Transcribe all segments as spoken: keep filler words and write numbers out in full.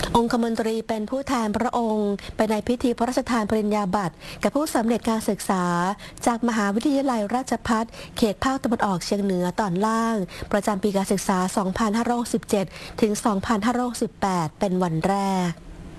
องคมนตรีเป็นผู้แทนพระองค์ไปในพิธีพระราชทานปริญญาบัตรกับผู้สำเร็จการศึกษาจากมหาวิทยาลัยราชภัฏเขตภาคตะวันออกเฉียงเหนือตอนล่างประจำปีการศึกษา สองพันห้าร้อยหกสิบเจ็ด ถึง สองพันห้าร้อยหกสิบแปด เป็นวันแรก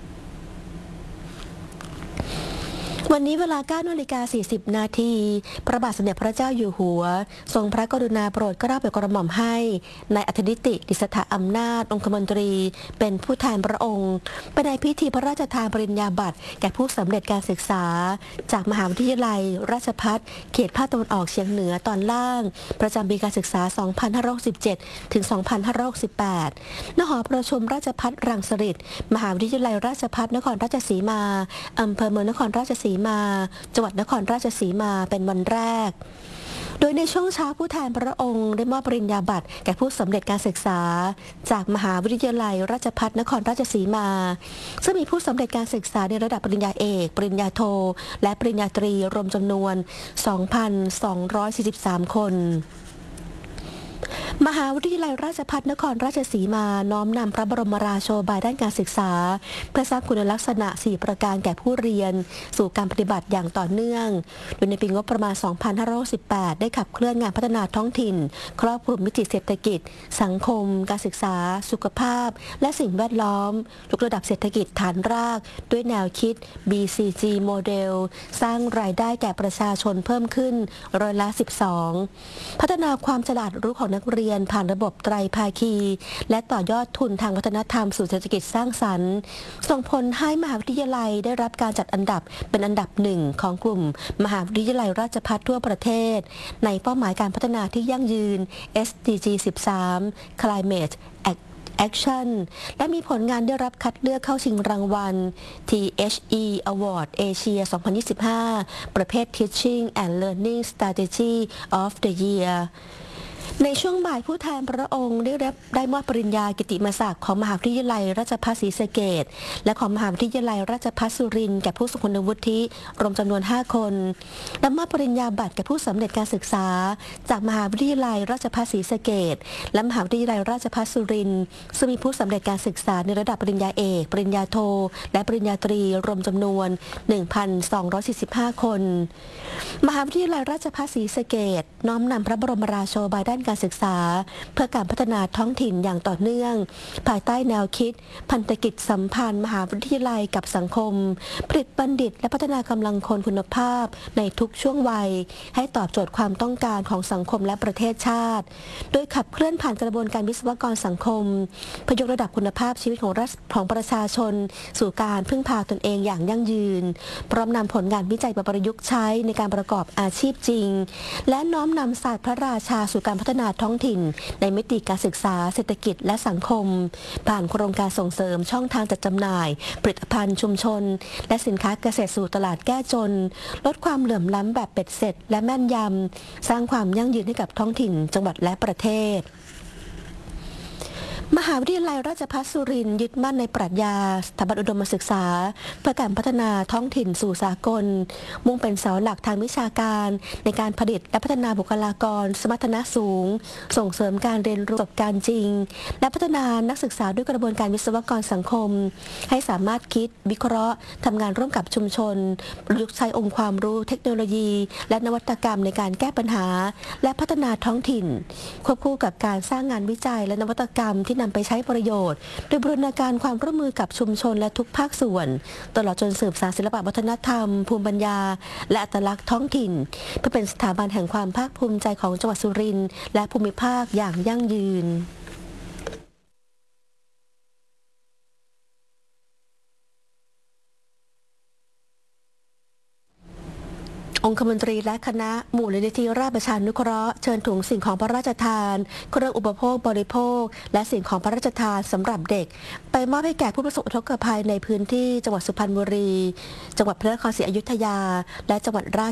วันนี้เวลา เก้านาฬิกาสี่สิบ นาทีพระบาทสมเด็จพระเจ้าอยู่หัวทรงพระกรุณาโปรดเกล้าโปรดกระหม่อมให้นายอัธนิติ ดิษฐาอำนาจองคมนตรีเป็นผู้แทนพระองค์ไปในพิธีพระราชทานปริญญาบัตรแก่ผู้สำเร็จการศึกษาจากมหาวิทยาลัยราชภัฏเขตภาคตะวันออกเฉียงเหนือตอนล่างประจำปีการศึกษา สองพันห้าร้อยหกสิบเจ็ด ถึง สองพันห้าร้อยหกสิบแปด ณ หอประชุมราชภัฏรังสฤษฎ์มหาวิทยาลัยราชภัฏนครราชสีมาอำเภอเมืองนครราชสีมาจังหวัดนครราชสีมาเป็นวันแรกโดยในช่วงเช้าผู้แทนพระองค์ได้มอบปริญญาบัตรแก่ผู้สำเร็จการศึกษาจากมหาวิทยาลัยราชภัฏนครราชสีมาซึ่งมีผู้สำเร็จการศึกษาในระดับปริญญาเอกปริญญาโทและปริญญาตรีรวมจำนวน สองพันสองร้อยสี่สิบสาม คนมหาวิทยาลัยราชภัฏนครราชสีมาน้อมนำพระบรมราโชบายด้านการศึกษาเพื่อสร้างคุณลักษณะสี่ประการแก่ผู้เรียนสู่การปฏิบัติอย่างต่อเนื่องโดยในปีงบประมาณ สองพันห้าร้อยสิบแปด ได้ขับเคลื่อนงานพัฒนาท้องถิ่นครอบคลุมวิถีเศรษฐกิจสังคมการศึกษาสุขภาพและสิ่งแวดล้อมยกระดับเศรษฐกิจฐานรากด้วยแนวคิด บี ซี จี โมเดลสร้างรายได้แก่ประชาชนเพิ่มขึ้นร้อยละสิบสองพัฒนาความฉลาดรู้ของนักเรียนผ่านระบบไตรภาคีและต่อยอดทุนทางวัฒนธรรมสู่เศรษฐกิจสร้างสรรค์ส่งผลให้มหาวิทยาลัยได้รับการจัดอันดับเป็นอันดับหนึ่งของกลุ่มมหาวิทยาลัยราชภัฏทั่วประเทศในเป้าหมายการพัฒนาที่ยั่งยืน เอส ดี จี สิบสาม Climate Action และมีผลงานได้รับคัดเลือกเข้าชิงรางวัล ที เอช อี Award Asia สองพันยี่สิบห้า ประเภท Teaching and Learning Strategy of the Yearในช่วงบ่ายผู้แทนพระองค์ได้รับได้มอบปริญญากิตติมศักดิ์ของมหาวิทยาลัยราชภัฏศรีสะเกษและของมหาวิทยาลัยราชภัฏสุรินทร์แก่ผู้ทรงคุณวุฒิรวมจำนวนห้าคนและมอบปริญญาบัตรแก่ผู้สำเร็จการศึกษาจากมหาวิทยาลัยราชภัฏศรีสะเกษและมหาวิทยาลัยราชภัฏสุรินทร์ซึ่งมีผู้สำเร็จการศึกษาในระดับปริญญาเอกปริญญาโทและปริญญาตรีรวมจำนวน หนึ่งพันสองร้อยสี่สิบห้า คนมหาวิทยาลัยราชภัฏศรีสะเกษน้อมนำพระบรมราโชบายด้านการศึกษาเพื่อการพัฒนาท้องถิ่นอย่างต่อเนื่องภายใต้แนวคิดพันธกิจสัมพันธ์มหาวิทยาลัยกับสังคมผลิตบัณฑิตและพัฒนากำลังคนคุณภาพในทุกช่วงวัยให้ตอบโจทย์ความต้องการของสังคมและประเทศชาติโดยขับเคลื่อนผ่านกระบวนการวิศวกรสังคมเพื่อยกระดับคุณภาพชีวิตของรัฐของประชาชนสู่การพึ่งพาตนเองอย่างยั่งยืนพร้อมนำผลงานวิจัยมาประยุกต์ใช้ในการประกอบอาชีพจริงและน้อมนำศาสตร์พระราชาสู่การพัฒนาท้องถิ่นในมิติการศึกษาเศรษฐกิจและสังคมผ่านโครงการส่งเสริมช่องทางจัดจำหน่ายผลิตภัณฑ์ชุมชนและสินค้าเกษตรสู่ตลาดแก้จนลดความเหลื่อมล้ำแบบเป็ดเสร็จและแม่นยำสร้างความยั่งยืนให้กับท้องถิ่นจังหวัดและประเทศมหาวิทยาลัยราชภัฏสุรินทร์ยึดมั่นในปรัชญาสถาบันอุดมศึกษาเพื่อการพัฒนาท้องถิ่นสู่สากลมุ่งเป็นเสาหลักทางวิชาการในการผลิตและพัฒนาบุคลากรสมรรถนะสูงส่งเสริมการเรียนรู้ประสบการณ์จริงและพัฒนานักศึกษาด้วยกระบวนการวิศวกรสังคมให้สามารถคิดวิเคราะห์ทำงานร่วมกับชุมชนประยุกต์ใช้องค์ความรู้เทคโนโลยีและนวัตกรรมในการแก้ปัญหาและพัฒนาท้องถิ่นควบคู่กับการสร้างงานวิจัยและนวัตกรรมที่นำไปใช้ประโยชน์โดยบูรณาการความร่วมมือกับชุมชนและทุกภาคส่วนตลอดจนสืบสานศิลปวัฒนธรรมภูมิปัญญาและอัตลักษณ์ท้องถิ่นเพื่อเป็นสถาบันแห่งความภาคภูมิใจของจังหวัดสุรินทร์และภูมิภาคอย่างยั่งยืนองคมนตรีและคณะมูลนิธิราชประชานุเคราะห์เชิญถุงสิ่งของพระราชทานเครื่องอุปโภคบริโภคและสิ่งของพระราชทานสำหรับเด็กไปมอบให้แก่ผู้ประสบอุทกภัยในพื้นที่จังหวัดสุพรรณบุรีจังหวัดพระนครศรีอยุธยาและจังหวัดราช